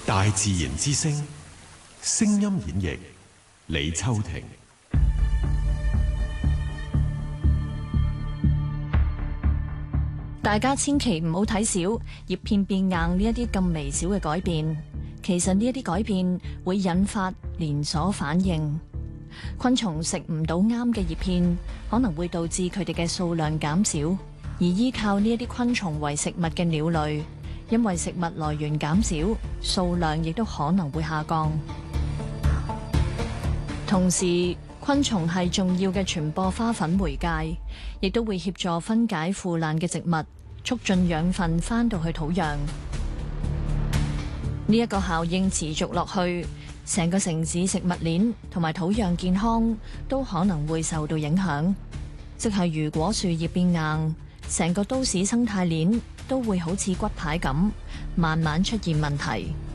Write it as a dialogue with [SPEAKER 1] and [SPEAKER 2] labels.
[SPEAKER 1] 大自然之聲，聲音演繹李秋婷。
[SPEAKER 2] 大家千祈唔好睇小葉片變硬呢一啲咁微小嘅改變，其實呢一啲改變會引發連鎖反應。昆蟲食唔到啱嘅葉片，可能會導致佢哋嘅數量減少，而依靠呢一啲昆蟲為食物嘅鳥類，因為食物來源減少，數量亦都可能會下降。同時，昆蟲係重要嘅傳播花粉媒介，亦都會協助分解腐爛嘅植物，促進養分返到去土壤。呢一個效應持續落去，成個城市食物鏈同埋土壤健康都可能會受到影響。即係如果樹葉變硬，成個都市生態鏈都會好似骨牌咁，慢慢出現問題。